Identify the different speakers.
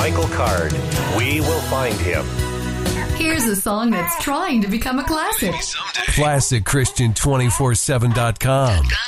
Speaker 1: Michael Card. We will find him.
Speaker 2: Here's a song that's trying to become a classic.
Speaker 3: ClassicChristian247.com.